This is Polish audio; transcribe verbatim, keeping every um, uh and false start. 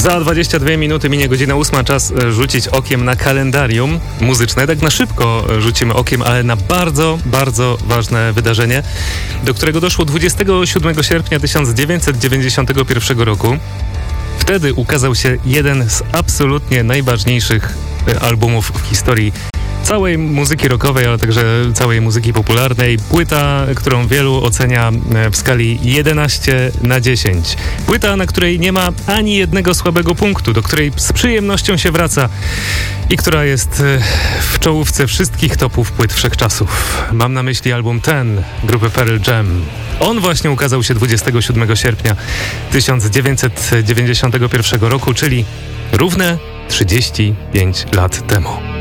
Za dwadzieścia dwie minuty minie godzina ósma, czas rzucić okiem na kalendarium muzyczne. Tak na szybko rzucimy okiem, ale na bardzo, bardzo ważne wydarzenie, do którego doszło dwudziestego siódmego sierpnia tysiąc dziewięćset dziewięćdziesiątego pierwszego roku. Wtedy ukazał się jeden z absolutnie najważniejszych albumów w historii całej muzyki rockowej, ale także całej muzyki popularnej. Płyta, którą wielu ocenia w skali jedenaście na dziesięć. Płyta, na której nie ma ani jednego słabego punktu, do której z przyjemnością się wraca i która jest w czołówce wszystkich topów płyt wszechczasów. Mam na myśli album Ten grupy Pearl Jam. On właśnie ukazał się dwudziestego siódmego sierpnia tysiąc dziewięćset dziewięćdziesiątego pierwszego roku, czyli równe trzydzieści pięć lat temu.